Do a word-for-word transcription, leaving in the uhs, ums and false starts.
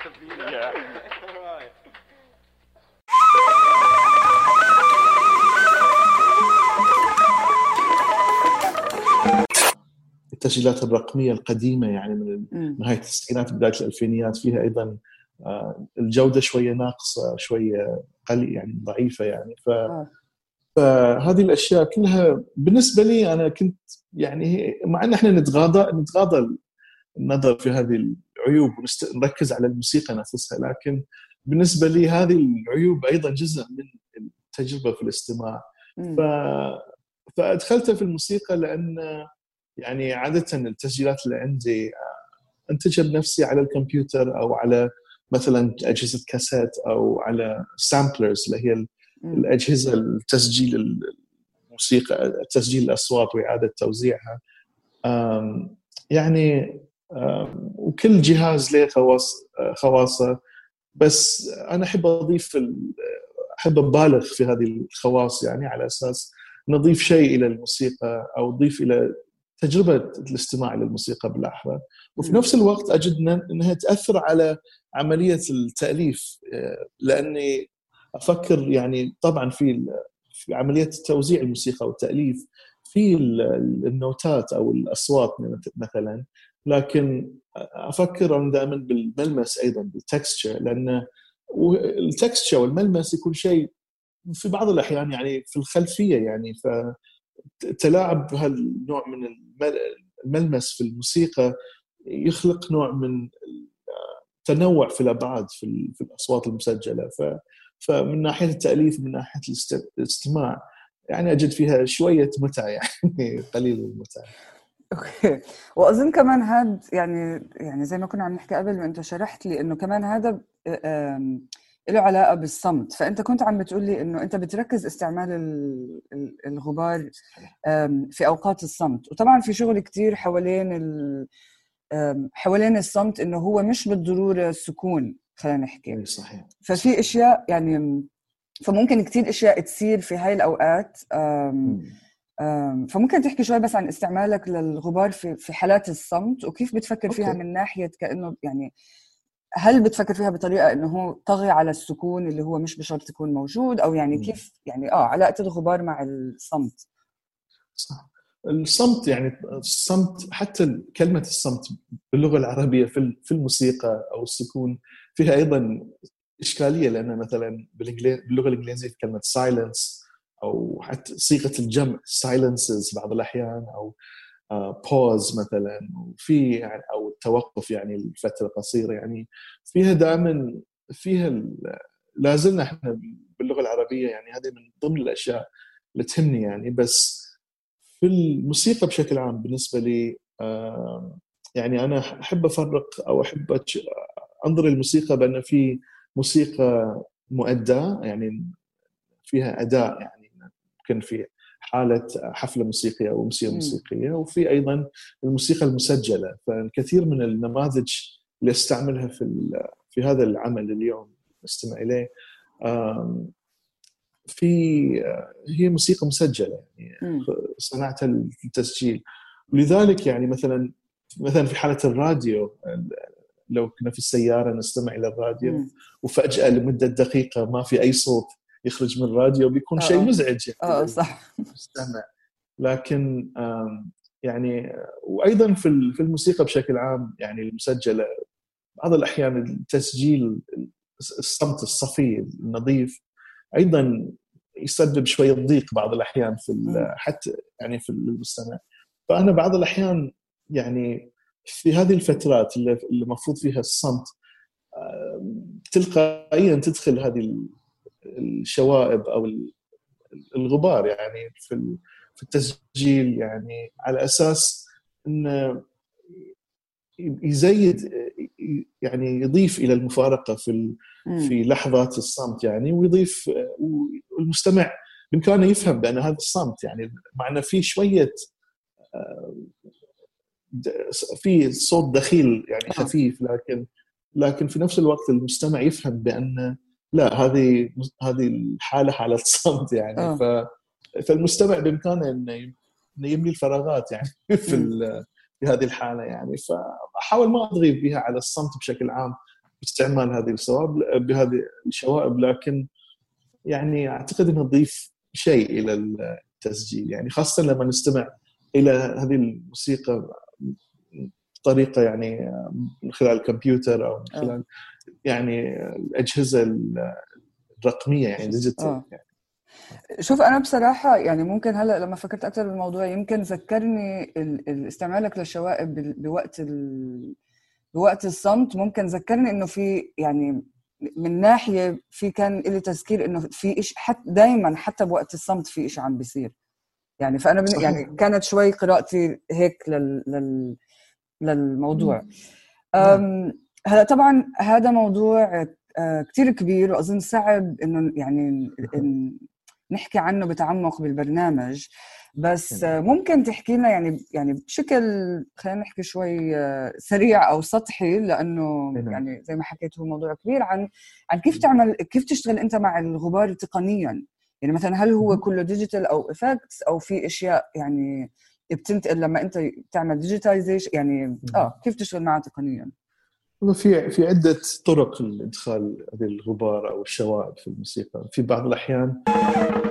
Yeah. التسجيلات الرقمية القديمة يعني من نهاية التسعينات بداية الألفينيات فيها أيضا الجودة شوية ناقصة شوية قليل يعني ضعيفة يعني ف فهذه الأشياء كلها بالنسبة لي أنا كنت يعني مع أن إحنا نتغاضى نتغاضى النظر في هذه العيوب ونركز على الموسيقى نفسها، لكن بالنسبة لي هذه العيوب أيضا جزء من التجربة في الاستماع. ف... فأدخلتها في الموسيقى لأن يعني عادة التسجيلات اللي عندي أنتجها بنفسي على الكمبيوتر أو على مثلا أجهزة كاسيت أو على سامبلرز اللي هي الأجهزة التسجيل الموسيقى تسجيل الأصوات وإعادة توزيعها. يعني وكل جهاز له خواص خواصه، بس أنا أحب أضيف أحب أبالغ في هذه الخواص يعني على أساس نضيف شيء إلى الموسيقى أو نضيف إلى تجربة الاستماع للموسيقى بالأحرى، وفي نفس الوقت أجد أنها تأثر على عملية التأليف، لأني أفكر يعني طبعا في في عملية توزيع الموسيقى والتأليف في النوتات أو الأصوات مثلا، لكن أفكر أنا دائما بالملمس أيضا بالتكستشر، لأن التكستشر والملمس يكون شيء في بعض الأحيان يعني في الخلفية يعني، فتلاعب هالنوع من الملمس في الموسيقى يخلق نوع من التنوع في الأبعاد في, في الأصوات المسجلة. ف فمن ناحية التأليف من ناحية الاستماع يعني أجد فيها شوية متعة يعني قليل المتعة. اوكي، واظن كمان هذا يعني يعني زي ما كنا عم نحكي قبل وانت شرحت لي انه كمان هذا له علاقه بالصمت، فانت كنت عم بتقول لي انه انت بتركز استعمال الغبار في اوقات الصمت، وطبعا في شغل كتير حوالين حوالين الصمت انه هو مش بالضروره سكون، خلينا نحكي صحيح. ففي اشياء يعني فممكن كتير اشياء تصير في هاي الاوقات. فممكن تحكي شوي بس عن استعمالك للغبار في في حالات الصمت وكيف بتفكر فيها أوكي. من ناحية كأنه يعني هل بتفكر فيها بطريقة إنه هو طغي على السكون اللي هو مش بشرط يكون موجود، أو يعني كيف يعني آه علاقة الغبار مع الصمت؟ صح. الصمت يعني الصمت حتى كلمة الصمت باللغة العربية في في الموسيقى أو السكون فيها أيضا إشكالية، لأن مثلا باللغة الإنجليزية كلمة silence أو حتى صيغة الجمع silences بعض الأحيان أو pause مثلا، وفي يعني أو التوقف يعني الفترة قصيرة، يعني فيها دائما فيها لازلنا إحنا باللغة العربية يعني هذه من ضمن الأشياء اللي تهمني يعني. بس في الموسيقى بشكل عام بالنسبة لي يعني أنا أحب أفرق أو أحب أنظر الموسيقى بأن في موسيقى مؤداة يعني فيها أداء يعني ممكن في حالة حفلة موسيقية أو أمسية موسيقية، وفي أيضا الموسيقى المسجلة. فالكثير من النماذج اللي استعملها في في هذا العمل اليوم نستمع إليه في هي موسيقى مسجلة يعني صناعتها للتسجيل، ولذلك يعني مثلا مثلا في حالة الراديو لو كنا في السيارة نستمع إلى الراديو م. وفجأة لمدة دقيقة ما في أي صوت يخرج من الراديو بيكون أوه. شيء مزعج يعني اه صح مستمع. لكن يعني وأيضا في في الموسيقى بشكل عام يعني المسجلة بعض الأحيان التسجيل الصمت الصفي النظيف أيضا يسبب شوية ضيق بعض الأحيان في حتى يعني في المستمع. فأنا بعض الأحيان يعني في هذه الفترات اللي المفروض فيها الصمت تلقائيا تدخل هذه الشوائب أو الغبار يعني في في التسجيل، يعني على أساس إنه يزيد يعني يضيف إلى المفارقة في في لحظات الصمت يعني، ويضيف والمستمع بإمكانه يفهم بأن هذا الصمت يعني معنى فيه شوية في صوت دخيل يعني خفيف، لكن لكن في نفس الوقت المستمع يفهم بأن لا هذه هذه الحالة حالة صمت يعني. ف فالمستمع بإمكانه إنه يملي الفراغات يعني في في هذه الحالة يعني. فأحاول ما أضغط بها على الصمت بشكل عام باستعمال هذه الصواب بهذه الشوائب، لكن يعني أعتقد أنها تضيف شيء إلى التسجيل، يعني خاصة لما نستمع إلى هذه الموسيقى بطريقة يعني من خلال الكمبيوتر أو من خلال يعني الأجهزة الرقمية يعني ديجيتال. يعني شوف أنا بصراحة يعني ممكن هلأ لما فكرت أكتر بالموضوع يمكن ذكرني استعمالك للشوائب بوقت ال... بوقت الصمت، ممكن ذكرني إنه في يعني من ناحية في كان إلي تذكير إنه في إيش حتى دايما حتى بوقت الصمت في إيش عم بيصير يعني. فأنا بن... يعني كانت شوي قراءتي هيك لل... لل... للموضوع. أم... هلا طبعا هذا موضوع كتير كبير وأظن صعب إنه يعني إن نحكي عنه بتعمق بالبرنامج، بس ممكن تحكي لنا يعني يعني بشكل خلينا نحكي شوي سريع او سطحي، لانه يعني زي ما حكيت هو موضوع كبير، عن عن كيف تعمل كيف تشتغل انت مع الغبار تقنيا. يعني مثلا هل هو كله ديجيتال او افكتس، او في اشياء يعني بتنتقل لما انت تعمل ديجيتايزيشن يعني اه كيف تشتغل معه تقنيا؟ في في عدة طرق لإدخال هذه الغبار أو الشوائب في الموسيقى. في بعض الأحيان